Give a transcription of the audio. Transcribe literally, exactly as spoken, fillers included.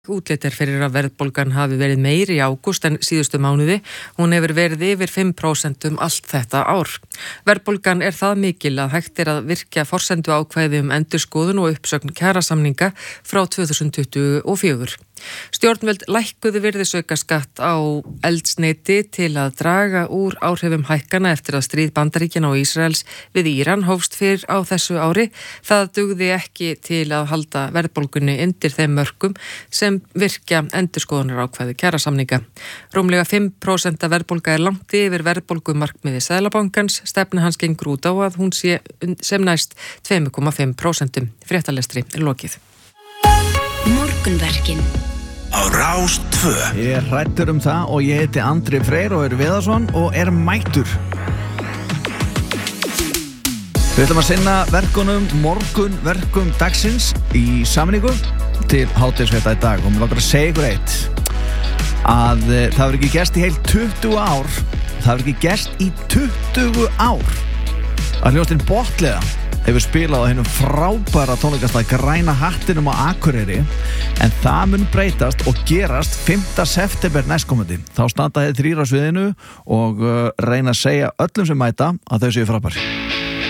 Útlit er fyrir að verðbólgan hafi verið meiri í ágúst en síðustu mánuði. Hún hefur verið yfir fimm prósent um allt þetta ár. Verðbólgan er það mikil að hægt er að virkja forsendu ákvæði um endurskoðun og uppsögn kjarasamninga frá tvö þúsund tuttugu og fjögur. Stjórnvöld lækkuðu virðisaukaskatt á eldsneyti til að draga úr áhrifum hækkana eftir að stríð Bandaríkjanna og Ísraels við Íran hófst fyrr á þessu ári. Það dugði ekki til að halda verðbólgunni undir þeim mörkum sem virkja endurskoðunar ákvæði kjarasamninga. Rúmlega fimm prósent verðbólga er langt yfir verðbólgumarkmiði Seðlabankans. Stefna hans gengur út á að hún sé sem næst tvö komma fimm prósent. Fréttalestri er lokið. Morgunverkin á Rás tvö. Ég er hræddur um það og ég heiti Andri Freyr og er Viðarsson og er mættur. Við ætlum að sinna verkunum, morgunverkum dagsins í sameiningu til hádegisfrétta í dag og mér langar að segja ykkur eitt að það hefur ekki gerst í heil tuttugu ár það hefur ekki gerst í tuttugu ár að hljómsveitin Botliða hefur spilað á hennum frábæra tónleikastað Græna hattinum á Akureyri en það mun breytast og gerast fimmta september næstkomandi. Þá standa þeir þrír á sviðinu og uh, reyna að segja öllum sem mæta að þau séu frábær.